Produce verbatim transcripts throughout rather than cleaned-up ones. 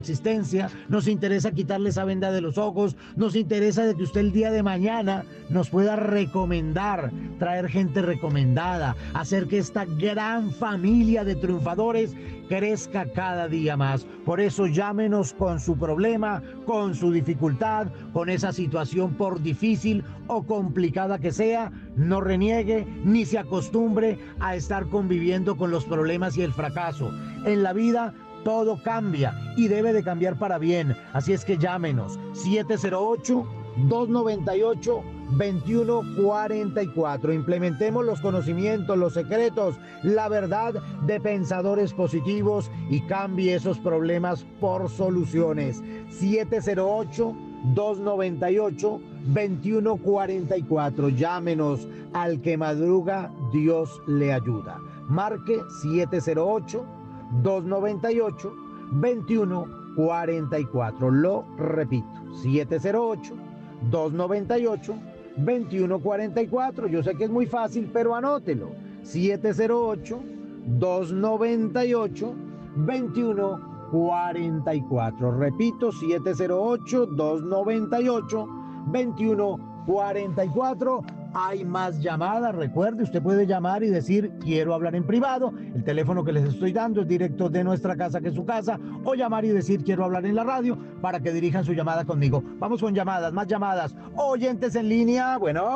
existencia, nos interesa quitarle esa venda de los ojos, nos interesa de que usted el día de mañana nos pueda recomendar, traer gente recomendada, hacer que esta gran familia de triunfadores crezca cada día más. Por eso llámenos con su problema, con su dificultad, con esa situación por difícil o complicada que sea, no reniegue ni se acostumbre a estar conviviendo con los problemas y el fracaso. En la vida todo cambia y debe de cambiar para bien. Así es que llámenos siete cero ocho, dos nueve ocho, dos uno cuatro cuatro. Implementemos los conocimientos, los secretos, la verdad de pensadores positivos y cambie esos problemas por soluciones. siete cero ocho, dos nueve ocho, dos uno cuatro cuatro. Llámenos, al que madruga Dios le ayuda. Marque siete cero ocho, dos nueve ocho, dos uno cuatro cuatro. Lo repito, siete cero ocho, dos nueve ocho, dos uno cuatro cuatro. Yo sé que es muy fácil, pero anótelo. siete cero ocho, dos nueve ocho, dos uno cuatro cuatro. Repito, siete cero ocho, dos nueve ocho, dos uno cuatro cuatro. Hay más llamadas, recuerde, usted puede llamar y decir quiero hablar en privado, el teléfono que les estoy dando es directo de nuestra casa, que es su casa, o llamar y decir quiero hablar en la radio para que dirijan su llamada conmigo. Vamos con llamadas, más llamadas. Oyentes en línea,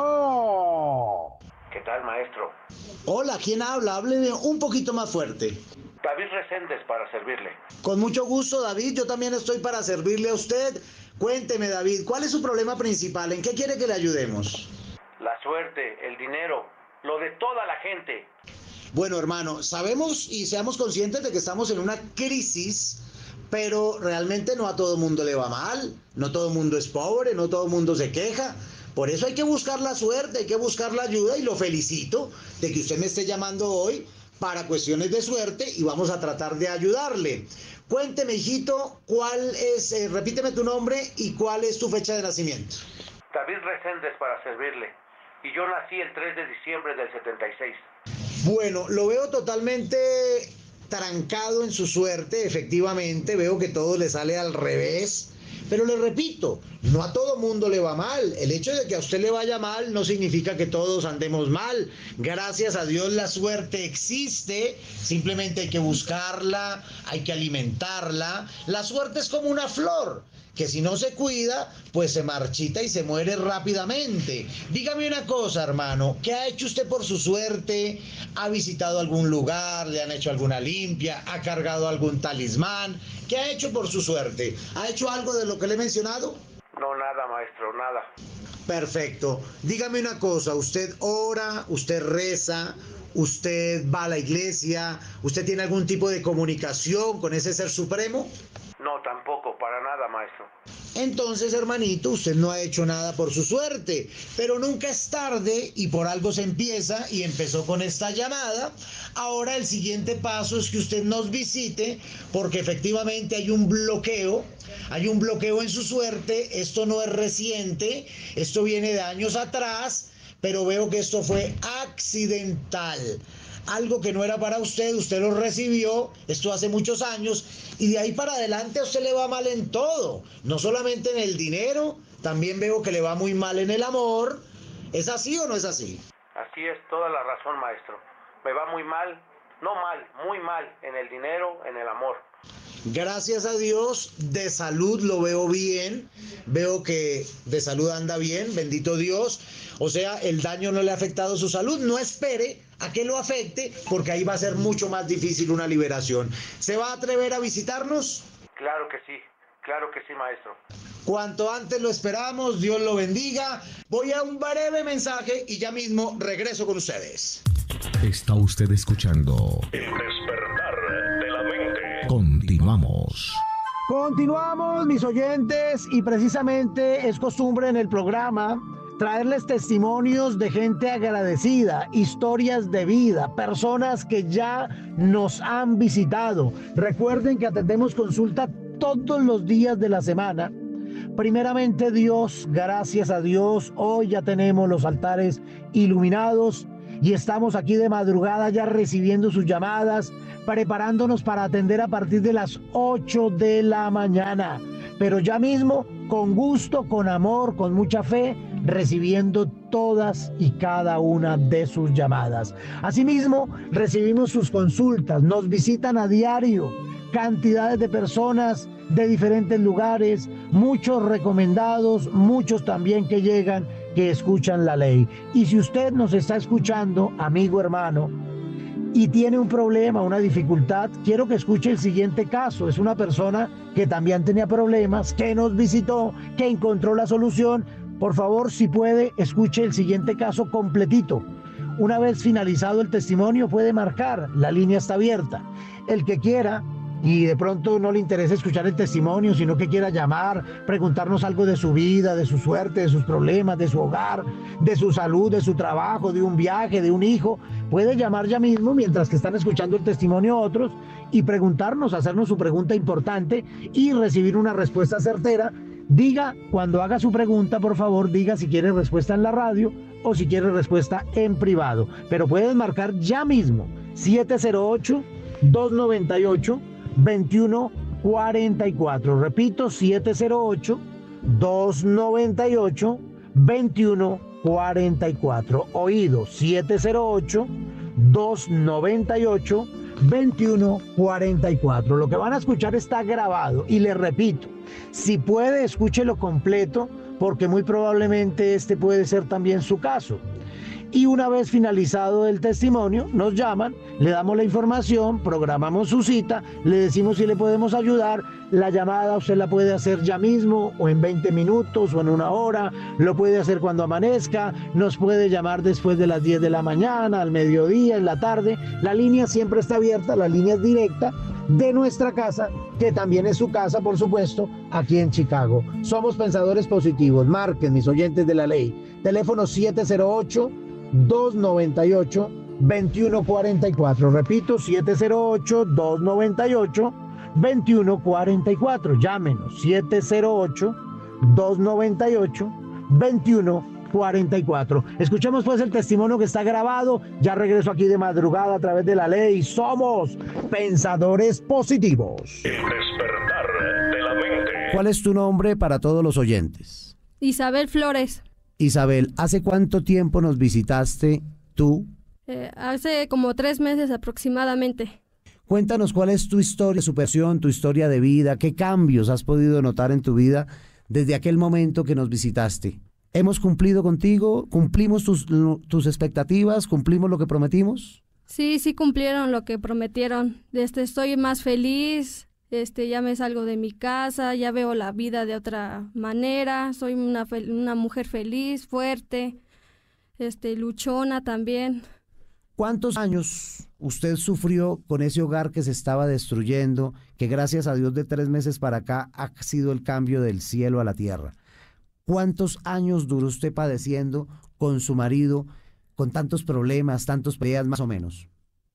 bueno. ¿Qué tal, maestro? Hola, ¿quién habla? Hábleme un poquito más fuerte. David Reséndez, para servirle. Con mucho gusto, David, yo también estoy para servirle a usted. Cuénteme, David, ¿cuál es su problema principal? ¿En qué quiere que le ayudemos? La suerte, el dinero, lo de toda la gente. Bueno, hermano, sabemos y seamos conscientes de que estamos en una crisis, pero realmente no a todo mundo le va mal, no todo mundo es pobre, no todo mundo se queja. Por eso hay que buscar la suerte, hay que buscar la ayuda y lo felicito de que usted me esté llamando hoy para cuestiones de suerte y vamos a tratar de ayudarle. Cuénteme, hijito, cuál es, eh, repíteme tu nombre y cuál es tu fecha de nacimiento. David Reséndez, para servirle. Y yo nací el tres de diciembre del setenta y seis. Bueno, lo veo totalmente trancado en su suerte, efectivamente, veo que todo le sale al revés, pero le repito, no a todo mundo le va mal. El hecho de que a usted le vaya mal no significa que todos andemos mal. Gracias a Dios la suerte existe, simplemente hay que buscarla, hay que alimentarla. La suerte es como una flor, que si no se cuida, pues se marchita y se muere rápidamente. Dígame una cosa, hermano, ¿qué ha hecho usted por su suerte? ¿Ha visitado algún lugar? ¿Le han hecho alguna limpia? ¿Ha cargado algún talismán? ¿Qué ha hecho por su suerte? ¿Ha hecho algo de lo que le he mencionado? No, nada, maestro, nada. Perfecto. Dígame una cosa, ¿usted ora, usted reza, usted va a la iglesia, usted tiene algún tipo de comunicación con ese ser supremo? No, tampoco, para nada, maestro. Entonces, hermanito, usted no ha hecho nada por su suerte, pero nunca es tarde y por algo se empieza y empezó con esta llamada. Ahora el siguiente paso es que usted nos visite porque efectivamente hay un bloqueo, hay un bloqueo en su suerte. Esto no es reciente, esto viene de años atrás, pero veo que esto fue accidental. Algo que no era para usted, usted lo recibió, esto hace muchos años, y de ahí para adelante a usted le va mal en todo, no solamente en el dinero, también veo que le va muy mal en el amor. ¿Es así o no es así? Así es, toda la razón, maestro. Me va muy mal, no mal, muy mal en el dinero, en el amor. Gracias a Dios, de salud lo veo bien, veo que de salud anda bien, bendito Dios. O sea, el daño no le ha afectado su salud, no espere a que lo afecte, porque ahí va a ser mucho más difícil una liberación. ¿Se va a atrever a visitarnos? Claro que sí, claro que sí, maestro. Cuanto antes lo esperamos, Dios lo bendiga. Voy a un breve mensaje y ya mismo regreso con ustedes. Está usted escuchando El despertar de la mente. Continuamos. Continuamos, mis oyentes, y precisamente es costumbre en el programa traerles testimonios de gente agradecida, historias de vida, personas que ya nos han visitado. Recuerden que atendemos consulta todos los días de la semana. Primeramente Dios, gracias a Dios, hoy ya tenemos los altares iluminados y estamos aquí de madrugada ya recibiendo sus llamadas, preparándonos para atender a partir de las ocho de la mañana. Pero ya mismo, con gusto, con amor, con mucha fe, recibiendo todas y cada una de sus llamadas. Asimismo, recibimos sus consultas, nos visitan a diario cantidades de personas de diferentes lugares, muchos recomendados, muchos también que llegan, que escuchan la ley. Y si usted nos está escuchando, amigo, hermano, y tiene un problema, una dificultad, quiero que escuche el siguiente caso. Es una persona que también tenía problemas, que nos visitó, que encontró la solución. Por favor, si puede, escuche el siguiente caso completito. Una vez finalizado el testimonio, puede marcar, la línea está abierta. El que quiera, y de pronto no le interesa escuchar el testimonio, sino que quiera llamar, preguntarnos algo de su vida, de su suerte, de sus problemas, de su hogar, de su salud, de su trabajo, de un viaje, de un hijo, puede llamar ya mismo mientras que están escuchando el testimonio otros y preguntarnos, hacernos su pregunta importante y recibir una respuesta certera. Diga, cuando haga su pregunta, por favor, diga si quiere respuesta en la radio o si quiere respuesta en privado. Pero puedes marcar ya mismo siete cero ocho, dos nueve ocho, veintiuno cuarenta y cuatro. Repito, siete cero ocho, dos nueve ocho, veintiuno cuarenta y cuatro. Oído, siete cero ocho, dos nueve ocho, veintiuno cuarenta y cuatro. Lo que van a escuchar está grabado y les repito, si puede, escúchelo completo, porque muy probablemente este puede ser también su caso. Y una vez finalizado el testimonio, nos llaman, le damos la información, programamos su cita, le decimos si le podemos ayudar. La llamada usted la puede hacer ya mismo, o en veinte minutos, o en una hora, lo puede hacer cuando amanezca, nos puede llamar después de las diez de la mañana, al mediodía, en la tarde. La línea siempre está abierta, la línea es directa de nuestra casa, que también es su casa, por supuesto, aquí en Chicago. Somos Pensadores Positivos. Marquen, mis oyentes de la ley. Teléfono siete cero ocho, dos nueve ocho, veintiuno cuarenta y cuatro. Repito, siete cero ocho, dos nueve ocho, veintiuno cuarenta y cuatro. Llámenos, siete cero ocho, dos nueve ocho, veintiuno cuarenta y cuatro. Escuchemos pues el testimonio que está grabado. Ya regreso aquí de madrugada a través de la ley. Somos Pensadores Positivos. El despertar de la mente. ¿Cuál es tu nombre para todos los oyentes? Isabel Flores. Isabel, ¿hace cuánto tiempo nos visitaste tú? Eh, hace como tres meses aproximadamente. Cuéntanos cuál es tu historia de superación, tu historia de vida, qué cambios has podido notar en tu vida desde aquel momento que nos visitaste. ¿Hemos cumplido contigo? ¿Cumplimos tus, tus expectativas? ¿Cumplimos lo que prometimos? Sí, sí cumplieron lo que prometieron. Este, estoy más feliz, este, ya me salgo de mi casa, ya veo la vida de otra manera, soy una, una mujer feliz, fuerte, este, luchona también. ¿Cuántos años usted sufrió con ese hogar que se estaba destruyendo, que gracias a Dios de tres meses para acá ha sido el cambio del cielo a la tierra? ¿Cuántos años duró usted padeciendo con su marido, con tantos problemas, tantos peleas más o menos?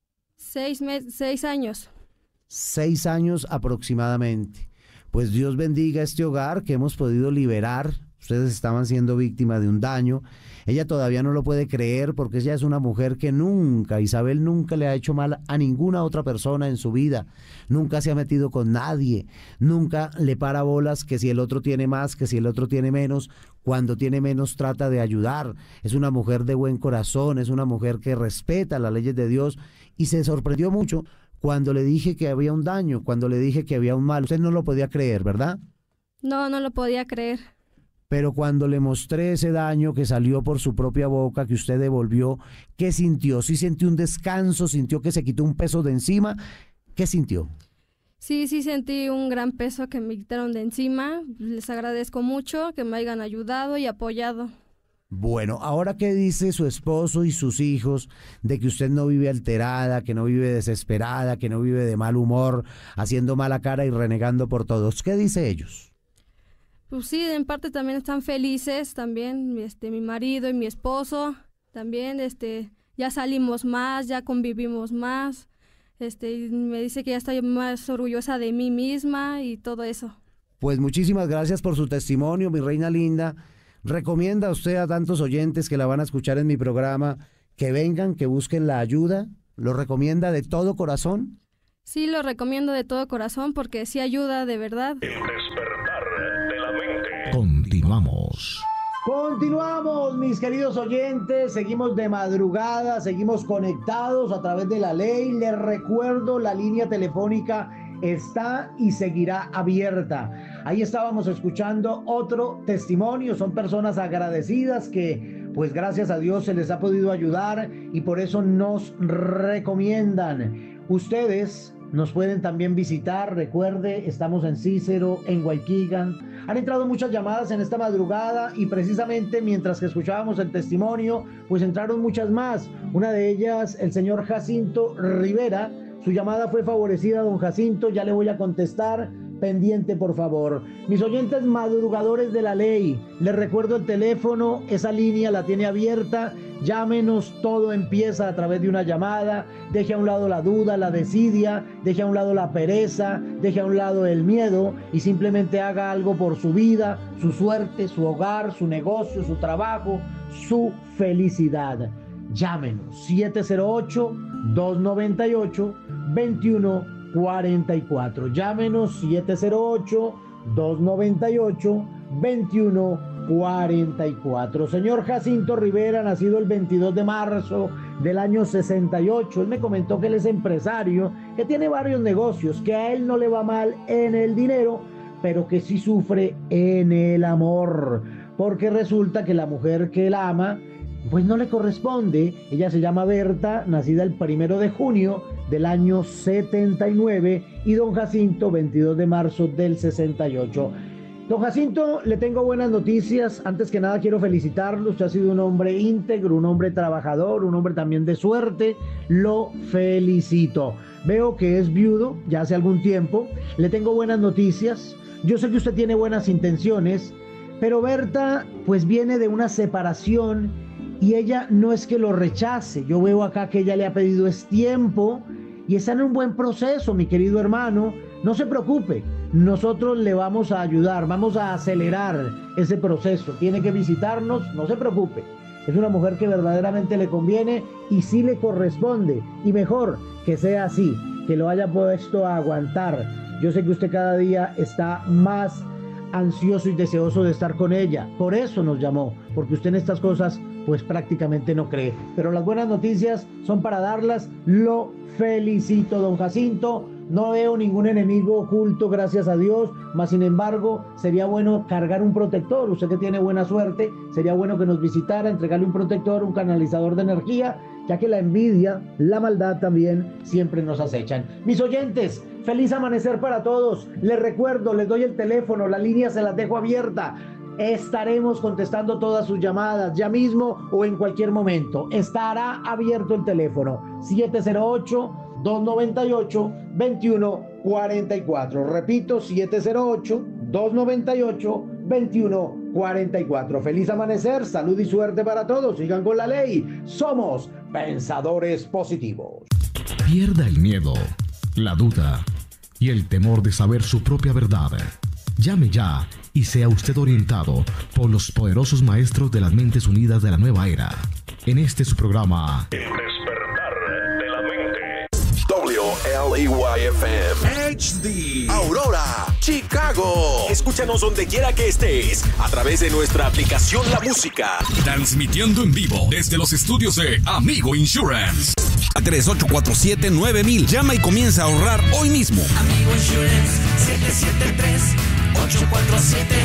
Seis, mes, seis años. Seis años aproximadamente. Pues Dios bendiga este hogar que hemos podido liberar. Ustedes estaban siendo víctimas de un daño. Ella todavía no lo puede creer porque ella es una mujer que nunca, Isabel nunca le ha hecho mal a ninguna otra persona en su vida. Nunca se ha metido con nadie. Nunca le para bolas que si el otro tiene más, que si el otro tiene menos. Cuando tiene menos trata de ayudar. Es una mujer de buen corazón, es una mujer que respeta las leyes de Dios y se sorprendió mucho cuando le dije que había un daño, cuando le dije que había un mal. Usted no lo podía creer, ¿verdad? No, no lo podía creer. Pero cuando le mostré ese daño que salió por su propia boca, que usted devolvió, ¿qué sintió? ¿Sí sintió un descanso? ¿Sintió que se quitó un peso de encima? ¿Qué sintió? Sí, sí sentí un gran peso que me quitaron de encima. Les agradezco mucho que me hayan ayudado y apoyado. Bueno, ahora qué dice su esposo y sus hijos de que usted no vive alterada, que no vive desesperada, que no vive de mal humor, haciendo mala cara y renegando por todos. ¿Qué dice ellos? Pues sí, en parte también están felices, también este mi marido y mi esposo, también este ya salimos más, ya convivimos más. Este me dice que ya estoy más orgullosa de mí misma y todo eso. Pues muchísimas gracias por su testimonio, mi reina linda. Recomienda usted a tantos oyentes que la van a escuchar en mi programa que vengan, que busquen la ayuda? ¿Lo recomienda de todo corazón? Sí, lo recomiendo de todo corazón porque sí ayuda de verdad. El despertar de la mente. Continuamos. Continuamos, mis queridos oyentes, seguimos de madrugada, seguimos conectados a través de la ley. Les recuerdo, la línea telefónica está y seguirá abierta. Ahí estábamos escuchando otro testimonio, son personas agradecidas que pues gracias a Dios se les ha podido ayudar y por eso nos recomiendan. Ustedes nos pueden también visitar, recuerde, estamos en Cícero, en Waukegan. Han entrado muchas llamadas en esta madrugada y precisamente mientras que escuchábamos el testimonio, pues entraron muchas más. Una de ellas, el señor Jacinto Rivera. Su llamada fue favorecida, don Jacinto, ya le voy a contestar. Pendiente, por favor. Mis oyentes madrugadores de la ley, les recuerdo el teléfono, esa línea la tiene abierta. Llámenos, todo empieza a través de una llamada. Deje a un lado la duda, la desidia, deje a un lado la pereza, deje a un lado el miedo y simplemente haga algo por su vida, su suerte, su hogar, su negocio, su trabajo, su felicidad. Llámenos siete cero ocho, dos nueve ocho, dos uno cuarenta y cuatro. Llámenos siete cero ocho, dos nueve ocho, dos uno cuarenta y cuatro. Señor Jacinto Rivera, nacido el veintidós de marzo del año sesenta y ocho. Él me comentó que él es empresario, que tiene varios negocios, que a él no le va mal en el dinero, pero que sí sufre en el amor, porque resulta que la mujer que él ama pues no le corresponde. Ella se llama Berta, nacida el primero de junio del año setenta y nueve, y don Jacinto, veintidós de marzo del sesenta y ocho. Don Jacinto, le tengo buenas noticias. Antes que nada quiero felicitarlo. Usted ha sido un hombre íntegro, un hombre trabajador, un hombre también de suerte. Lo felicito. Veo que es viudo ya hace algún tiempo. Le tengo buenas noticias. Yo sé que usted tiene buenas intenciones, pero Berta pues viene de una separación y ella no es que lo rechace. Yo veo acá que ella le ha pedido es tiempo y está en un buen proceso, mi querido hermano. No se preocupe, nosotros le vamos a ayudar, vamos a acelerar ese proceso. Tiene que visitarnos, no se preocupe. Es una mujer que verdaderamente le conviene y sí le corresponde. Y mejor que sea así, que lo haya puesto a aguantar. Yo sé que usted cada día está más ansioso y deseoso de estar con ella. Por eso nos llamó, porque usted en estas cosas pues prácticamente no cree. Pero las buenas noticias son para darlas. Lo felicito, don Jacinto. No veo ningún enemigo oculto, gracias a Dios, mas sin embargo sería bueno cargar un protector. Usted que tiene buena suerte, sería bueno que nos visitara, entregarle un protector, un canalizador de energía, ya que la envidia, la maldad también siempre nos acechan. Mis oyentes, feliz amanecer para todos. Les recuerdo, les doy el teléfono, la línea se las dejo abierta. Estaremos contestando todas sus llamadas ya mismo o en cualquier momento. Estará abierto el teléfono siete cero ocho, dos nueve ocho, dos uno cuarenta y cuatro. Repito, siete cero ocho, dos nueve ocho, dos uno cuarenta y cuatro. Feliz amanecer, salud y suerte para todos. Sigan con la ley. Somos pensadores positivos. Pierda el miedo, la duda y el temor de saber su propia verdad. Llame ya y sea usted orientado por los poderosos maestros de las mentes unidas de la nueva era. En este su programa, El despertar de la mente. W L E Y F M H D Aurora, Chicago. Escúchanos donde quiera que estés a través de nuestra aplicación La Música. Transmitiendo en vivo desde los estudios de Amigo Insurance. tres ocho cuatro siete nueve mil. Llama y comienza a ahorrar hoy mismo. Amigo Insurance siete siete tres, ocho cuatro siete